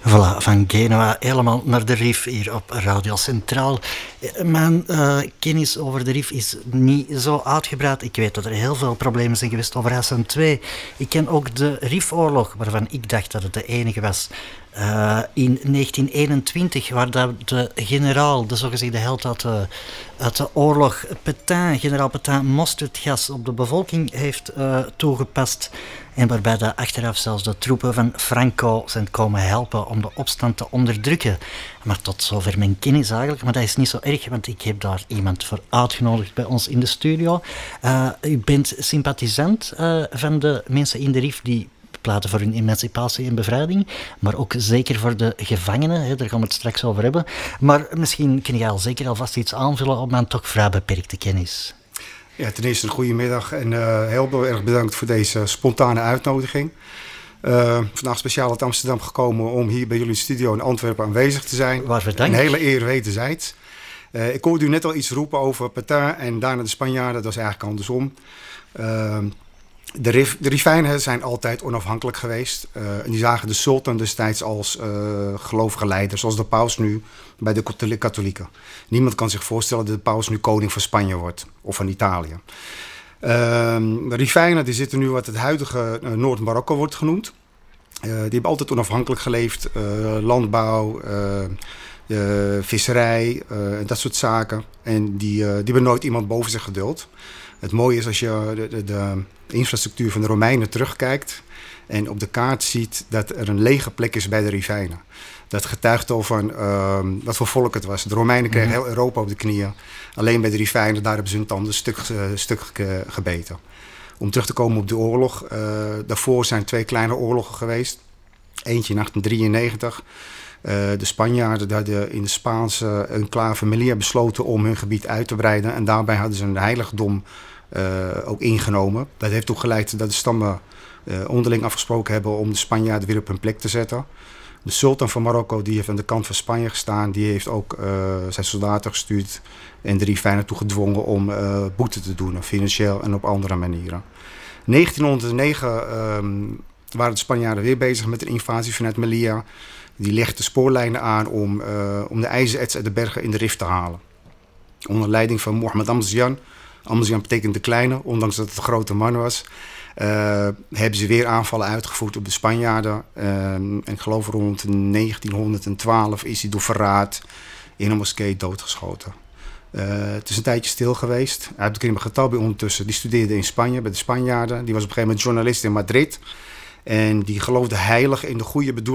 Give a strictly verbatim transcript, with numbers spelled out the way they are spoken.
Voilà, van Genua helemaal naar de Rif hier op Radio Centraal. Mijn uh, kennis over de Rif is niet zo uitgebreid. Ik weet dat er heel veel problemen zijn geweest over Hassan twee. Ik ken ook de Rifoorlog, waarvan ik dacht dat het de enige was. Uh, in negentien eenentwintig, waar dat de generaal, de zogezegde held uit de, uit de oorlog, Pétain, generaal Pétain, mosterdgas op de bevolking heeft uh, toegepast. En waarbij dat achteraf zelfs de troepen van Franco zijn komen helpen om de opstand te onderdrukken. Maar tot zover mijn kennis eigenlijk. Maar dat is niet zo erg, want ik heb daar iemand voor uitgenodigd bij ons in de studio. Uh, u bent sympathisant uh, van de mensen in de Rif die platen voor hun emancipatie en bevrijding, maar ook zeker voor de gevangenen, hè, daar gaan we het straks over hebben. Maar misschien kun je al zeker alvast iets aanvullen op mijn toch vrij beperkte kennis. Ja, ten eerste een goede middag en uh, heel erg bedankt voor deze spontane uitnodiging. Uh, vandaag speciaal uit Amsterdam gekomen om hier bij jullie studio in Antwerpen aanwezig te zijn. Waarvoor dank. Een hele eer wederzijds. Uh, ik hoorde u net al iets roepen over Pétain en daarna de Spanjaarden, dat is eigenlijk andersom. Uh, De, rif, de Rifijnen zijn altijd onafhankelijk geweest. Uh, en die zagen de sultan destijds als uh, gelovige leider, zoals de paus nu bij de katholieken. Niemand kan zich voorstellen dat de paus nu koning van Spanje wordt of van Italië. Uh, de Rifijnen die zitten nu wat het huidige uh, Noord-Marokko wordt genoemd. Uh, die hebben altijd onafhankelijk geleefd. Uh, landbouw, uh, uh, visserij, uh, dat soort zaken. En die, uh, die hebben nooit iemand boven zich geduld. Het mooie is als je de, de, de infrastructuur van de Romeinen terugkijkt en op de kaart ziet dat er een lege plek is bij de Rifijnen. Dat getuigt al van uh, wat voor volk het was. De Romeinen kregen heel Europa op de knieën. Alleen bij de Rifijnen, daar hebben ze hun tanden stuk, uh, stuk ge, gebeten. Om terug te komen op de oorlog. Uh, daarvoor zijn twee kleine oorlogen geweest. Eentje in achttien drieënnegentig. Uh, de Spanjaarden hadden in de Spaanse enclave Melilla besloten om hun gebied uit te breiden. En daarbij hadden ze een heiligdom uh, ook ingenomen. Dat heeft ook geleid dat de stammen uh, onderling afgesproken hebben om de Spanjaarden weer op hun plek te zetten. De sultan van Marokko die heeft aan de kant van Spanje gestaan. Die heeft ook uh, zijn soldaten gestuurd en de Rifijnen toe gedwongen om uh, boete te doen. Financieel en op andere manieren. negentienhonderdnegen um, waren de Spanjaarden weer bezig met een invasie vanuit Melilla. Die legde spoorlijnen aan om, uh, om de ijzererts uit de bergen in de Rif te halen. Onder leiding van Mohammed Amzian. Amzian betekent de kleine, ondanks dat het een grote man was. Uh, hebben ze weer aanvallen uitgevoerd op de Spanjaarden. Uh, en ik geloof rond negentienhonderdtwaalf is hij door verraad in een moskee doodgeschoten. Uh, het is een tijdje stil geweest. Abdelkrim Khattabi ondertussen, die studeerde in Spanje bij de Spanjaarden. Die was op een gegeven moment journalist in Madrid. En die geloofde heilig in de goede bedoeling